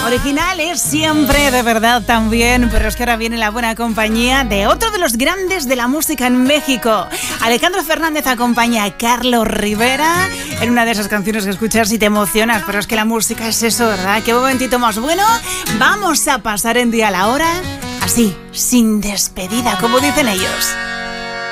Originales siempre, de verdad también, pero es que ahora viene la buena compañía de otro de los grandes de la música en México. Alejandro Fernández acompaña a Carlos Rivera en una de esas canciones que escuchas y te emocionas, pero es que la música es eso, ¿verdad? Qué momentito más bueno. Vamos a pasar en día a la hora, así, sin despedida, como dicen ellos.